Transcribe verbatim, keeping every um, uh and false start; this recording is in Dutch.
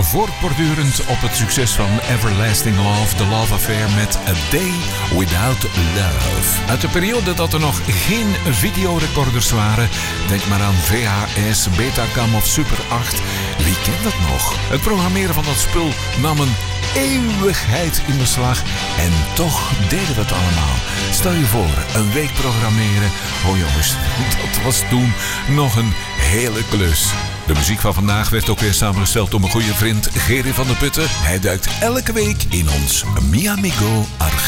voortbordurend op het succes van Everlasting Love, The Love Affair met A Day Without Love. Uit de periode dat er nog geen videorecorders waren, denk maar aan V H S, Betacam of Super acht. Wie kent dat nog? Het programmeren van dat spul nam een eeuwigheid in beslag en toch deden we het allemaal. Stel je voor, een week programmeren. Oh jongens, dat was toen nog een hele klus. De muziek van vandaag werd ook weer samengesteld door mijn goede vriend Gerry van der Putten. Hij duikt elke week in ons Mi Amigo archief.